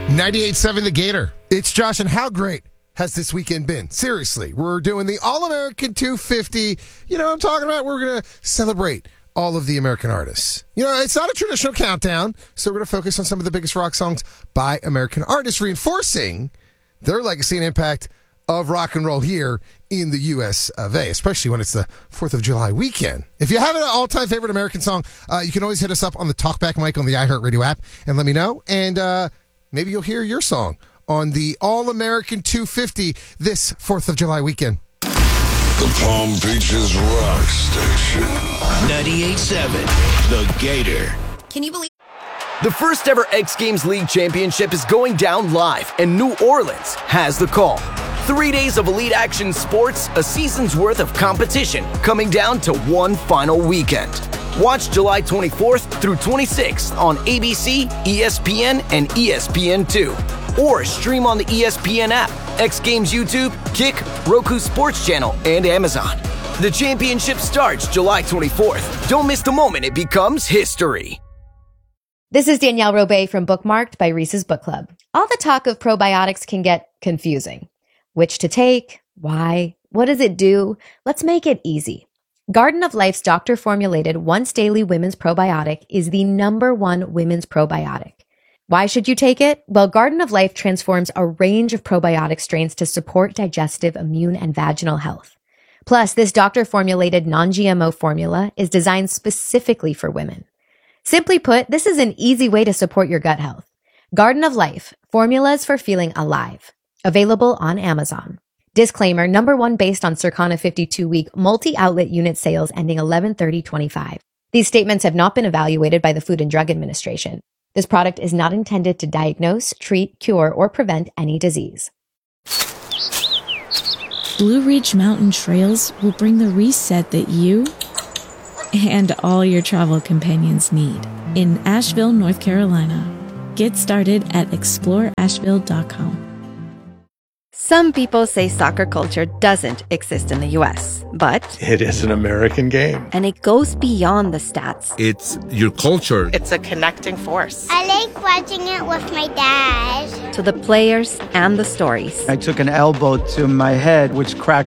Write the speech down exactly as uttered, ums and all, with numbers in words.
ninety-eight point seven The Gator. It's Josh, and how great has this weekend been? Seriously, we're doing the All-American two fifty. You know what I'm talking about? We're going to celebrate all of the American artists. You know, it's not a traditional countdown, so we're going to focus on some of the biggest rock songs by American artists, reinforcing their legacy and impact of rock and roll here in the U S of A, especially when it's the fourth of July weekend. If you have an all-time favorite American song, uh, you can always hit us up on the Talkback mic on the iHeartRadio app and let me know. And uh, maybe you'll hear your song on the All-American two fifty this fourth of July weekend. The Palm Beaches Rock Station. ninety-eight point seven The Gator. Can you believe? The first ever X Games League Championship is going down live, and New Orleans has the call. Three days of elite action sports, a season's worth of competition, coming down to one final weekend. Watch July twenty-fourth through twenty-sixth on A B C, E S P N, and E S P N two. Or stream on the E S P N app, X Games YouTube, Kick, Roku Sports Channel, and Amazon. The championship starts July twenty-fourth. Don't miss the moment it becomes history. This is Danielle Robay from Bookmarked by Reese's Book Club. All the talk of probiotics can get confusing. Which to take? Why? What does it do? Let's make it easy. Garden of Life's doctor-formulated once-daily women's probiotic is the number one women's probiotic. Why should you take it? Well, Garden of Life transforms a range of probiotic strains to support digestive, immune, and vaginal health. Plus, this doctor-formulated non-G M O formula is designed specifically for women. Simply put, this is an easy way to support your gut health. Garden of Life, formulas for feeling alive. Available on Amazon. Disclaimer, number one based on Circana fifty-two week multi-outlet unit sales ending eleven thirty twenty-five. These statements have not been evaluated by the Food and Drug Administration. This product is not intended to diagnose, treat, cure, or prevent any disease. Blue Ridge Mountain Trails will bring the reset that you and all your travel companions need in Asheville, North Carolina. Get started at explore asheville dot com. Some people say soccer culture doesn't exist in the U S, but it is an American game. And it goes beyond the stats. It's your culture. It's a connecting force. I like watching it with my dad. To the players and the stories. I took an elbow to my head, which cracked